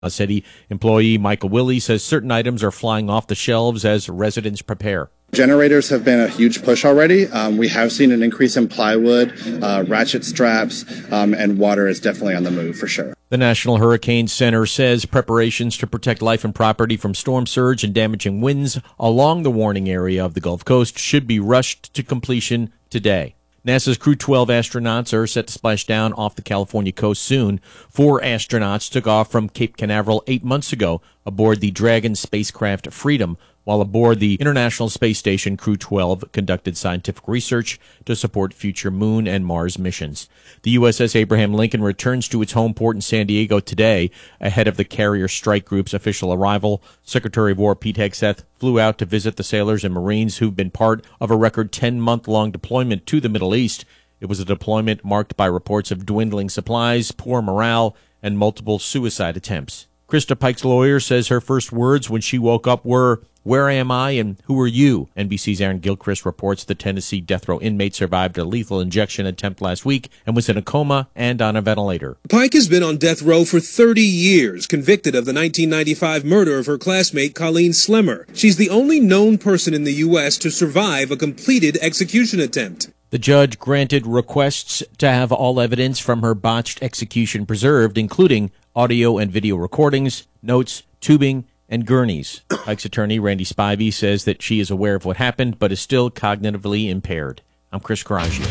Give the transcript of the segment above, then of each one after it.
City employee Michael Willey says certain items are flying off the shelves as residents prepare. Generators have been a huge push already. We have seen an increase in plywood, ratchet straps, and water is definitely on the move for sure. The National Hurricane Center says preparations to protect life and property from storm surge and damaging winds along the warning area of the Gulf Coast should be rushed to completion today. NASA's Crew 12 astronauts are set to splash down off the California coast soon. 4 astronauts took off from Cape Canaveral 8 months ago aboard the Dragon spacecraft Freedom, while aboard the International Space Station, Crew 12 conducted scientific research to support future Moon and Mars missions. The USS Abraham Lincoln returns to its home port in San Diego today ahead of the carrier strike group's official arrival. Secretary of War Pete Hegseth flew out to visit the sailors and Marines who've been part of a record 10-month-long deployment to the Middle East. It was a deployment marked by reports of dwindling supplies, poor morale, and multiple suicide attempts. Krista Pike's lawyer says her first words when she woke up were, "Where am I and who are you?" NBC's Aaron Gilchrist reports the Tennessee death row inmate survived a lethal injection attempt last week and was in a coma and on a ventilator. Pike has been on death row for 30 years, convicted of the 1995 murder of her classmate Colleen Slimmer. She's the only known person in the U.S. to survive a completed execution attempt. The judge granted requests to have all evidence from her botched execution preserved, including audio and video recordings, notes, tubing, and gurneys. Pike's attorney, Randy Spivey, says that she is aware of what happened, but is still cognitively impaired. I'm Chris Carragio.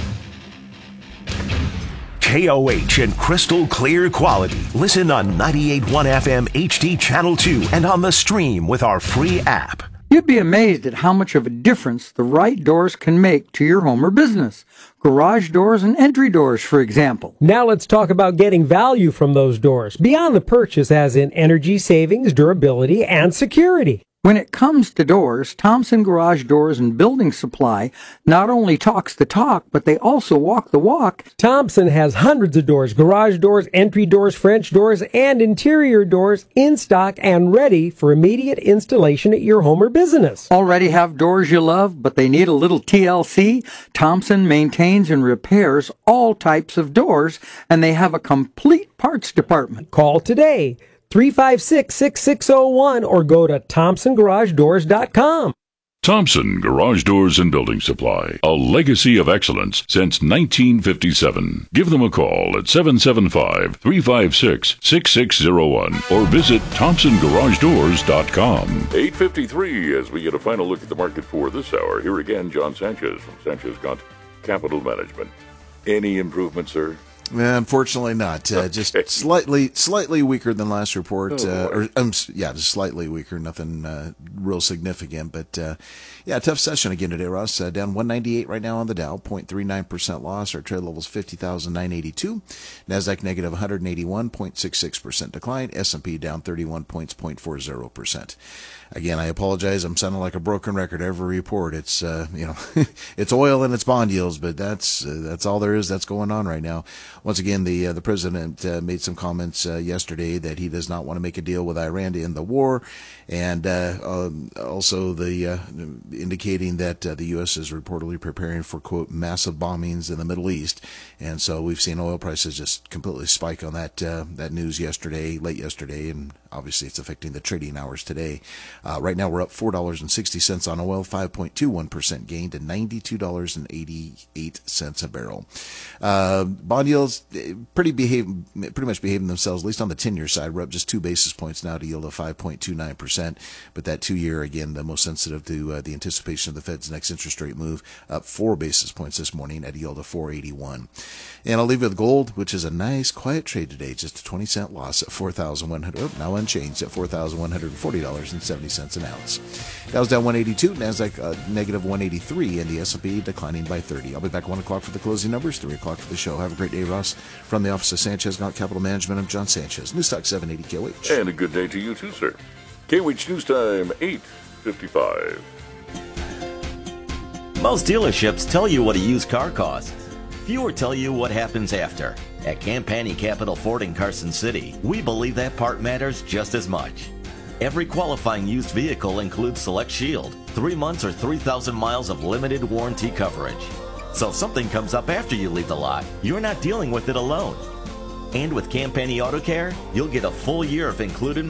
KOH and crystal clear quality. Listen on 98.1 FM HD Channel 2 and on the stream with our free app. You'd be amazed at how much of a difference the right doors can make to your home or business. Garage doors and entry doors, for example. Now let's talk about getting value from those doors, beyond the purchase as in energy savings, durability, and security. When it comes to doors, Thompson Garage Doors and Building Supply not only talks the talk, but they also walk the walk. Thompson has hundreds of doors, garage doors, entry doors, French doors, and interior doors in stock and ready for immediate installation at your home or business. Already have doors you love, but they need a little TLC? Thompson maintains and repairs all types of doors, and they have a complete parts department. Call today. 356-6601 or go to ThompsonGarageDoors.com. Thompson Garage Doors and Building Supply, a legacy of excellence since 1957. Give them a call at 775-356-6601 or visit ThompsonGarageDoors.com. 8:53 as we get a final look at the market for this hour. Here again, John Sanchez from Sanchez Gaunt Capital Management. Any improvement, sir? Unfortunately not. Just slightly weaker than last report. Just slightly weaker. Nothing real significant. But tough session again today, Ross. Down 198 right now on the Dow, 0.39% loss. Our trade level's 50,982. Nasdaq negative 181, 0.66% decline. S&P down 31 points, 0.40%. Again, I apologize. I'm sounding like a broken record every report. It's it's oil and it's bond yields, but that's all there is that's going on right now. Once again, the president made some comments yesterday that he does not want to make a deal with Iran to end the war, and also indicating that the U.S. is reportedly preparing for, quote, massive bombings in the Middle East. And so we've seen oil prices just completely spike on that news late yesterday, and obviously it's affecting the trading hours today. Right now we're up $4.60 on oil, 5.21% gain to $92.88 a barrel. Bond yields pretty much behaving themselves, at least on the 10-year side. We're up just 2 basis points now to yield of 5.29%. But that 2-year, again, the most sensitive to the anticipation of the Fed's next interest rate move, up 4 basis points this morning at a yield of 4.81. And I'll leave you with gold, which is a nice quiet trade today, just a 20-cent loss at $4,100, now unchanged at $4,140.70 an ounce. Dow's down 182, Nasdaq negative 183, and the S&P declining by 30. I'll be back 1 o'clock for the closing numbers, 3 o'clock for the show. Have a great day, Ross. From the office of Sanchez Gaunt Capital Management, I'm John Sanchez. Newstalk 780 KOH. And a good day to you too, sir. KOH News Time, 8:55. Most dealerships tell you what a used car costs. Fewer tell you what happens after. At Campani Capital Ford in Carson City, we believe that part matters just as much. Every qualifying used vehicle includes Select Shield, 3 months or 3,000 miles of limited warranty coverage. So if something comes up after you leave the lot, you're not dealing with it alone. And with Campani Auto Care, you'll get a full year of included